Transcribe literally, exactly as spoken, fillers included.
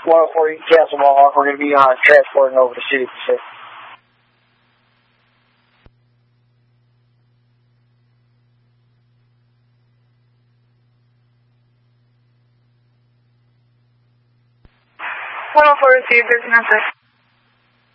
one oh four Castle Mohawk. We're going to be uh, transporting over to City Pacific. one oh four received, there's a message.